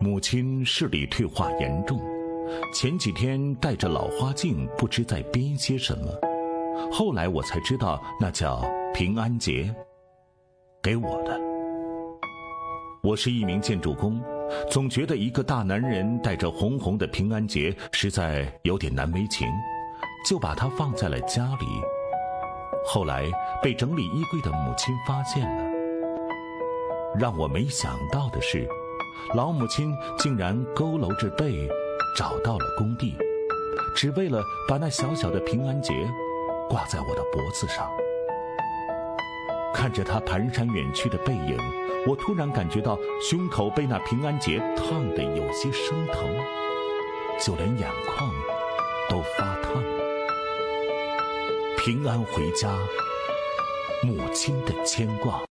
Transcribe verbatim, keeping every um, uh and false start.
母亲视力退化严重，前几天戴着老花镜，不知在编些什么。后来我才知道，那叫平安结，给我的。我是一名建筑工，总觉得一个大男人带着红红的平安结实在有点难为情，就把它放在了家里。后来被整理衣柜的母亲发现了。让我没想到的是，老母亲竟然佝偻着背找到了工地，只为了把那小小的平安结挂在我的脖子上。看着她蹒跚远去的背影，我突然感觉到胸口被那平安结烫得有些生疼，就连眼眶都发烫了。平安回家，母亲的牵挂。